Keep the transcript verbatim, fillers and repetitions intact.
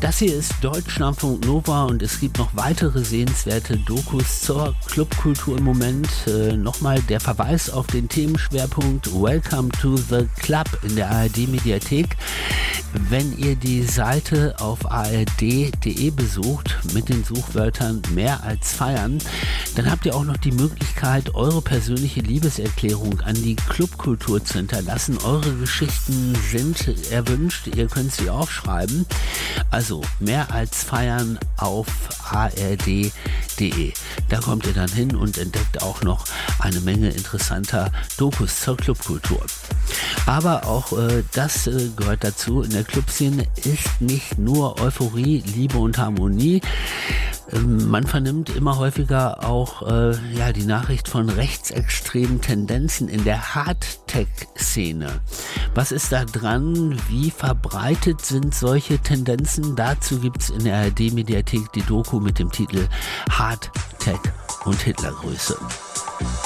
Das hier ist Deutschlandfunk Nova und es gibt noch weitere sehenswerte Dokus zur Clubkultur im Moment. Äh, Nochmal der Verweis auf den Themenschwerpunkt Welcome to the Club in der A R D-Mediathek. Wenn ihr die Seite auf a r d punkt d e besucht mit den Suchwörtern mehr als feiern, dann habt ihr auch noch die Möglichkeit, eure persönliche Liebeserklärung an die Clubkultur zu hinterlassen. Eure Geschichten sind erwünscht, ihr könnt sie aufschreiben. Also mehr als feiern auf a r d punkt d e. Da kommt ihr dann hin und entdeckt auch noch eine Menge interessanter Dokus zur Clubkultur. Aber auch äh, das äh, gehört dazu. In der Clubszene ist nicht nur Euphorie, Liebe und Harmonie. Ähm, man vernimmt immer häufiger auch äh, ja, die Nachricht von rechtsextremen Tendenzen in der Hardtech-Szene. Was ist da dran? Wie verbreitet sind solche Tendenzen? Dazu gibt es in der A R D-Mediathek die Doku mit dem Titel Hardtech und Hitlergrüße.